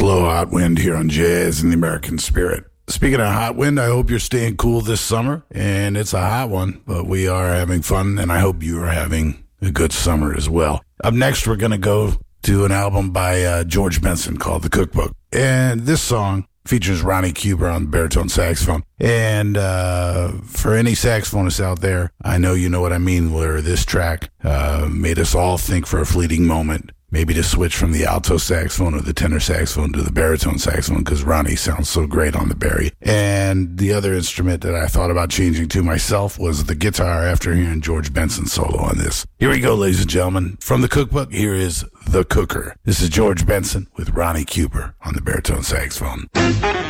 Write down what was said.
Slow Hot Wind here on Jazz in the American Spirit. Speaking of hot wind, I hope you're staying cool this summer, and it's a hot one, but we are having fun, and I hope you are having a good summer as well. Up next, we're going to go to an album by George Benson called The Cookbook, and this song features Ronnie Cuber on baritone saxophone. And for any saxophonists out there, I know you know what I mean, where this track made us all think for a fleeting moment, maybe to switch from the alto saxophone or the tenor saxophone to the baritone saxophone, because Ronnie sounds so great on the bari. And the other instrument that I thought about changing to myself was the guitar after hearing George Benson solo on this. Here we go, ladies and gentlemen. From the Cookbook, here is The Cooker. This is George Benson with Ronnie Cuber on the baritone saxophone.